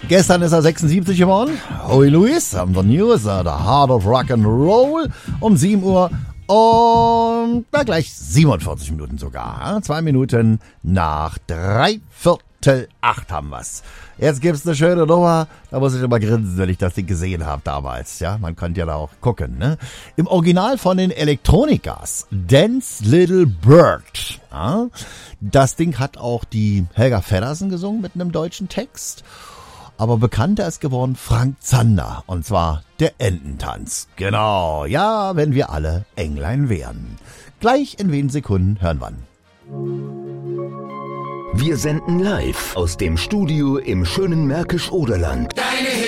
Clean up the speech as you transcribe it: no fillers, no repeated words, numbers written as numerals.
Gestern ist er 76 geworden. Howie Lewis haben wir News, The Heart of Rock and Roll um 7 Uhr und na gleich 47 Minuten sogar. 2 Minuten nach 7:45 haben wir's. Jetzt gibt's eine schöne Nummer, da muss ich immer grinsen, wenn ich das Ding gesehen habe damals. Ja, man konnte ja da auch gucken, ne? Im Original von den Electronicas, Dance Little Bird. Ja? Das Ding hat auch die Helga Feddersen gesungen mit einem deutschen Text. Aber bekannter ist geworden Frank Zander, und zwar der Ententanz. Genau, ja, wenn wir alle Englein wären. Gleich in wenigen Sekunden hören wir. Wir senden live aus dem Studio im schönen Märkisch-Oderland. Deine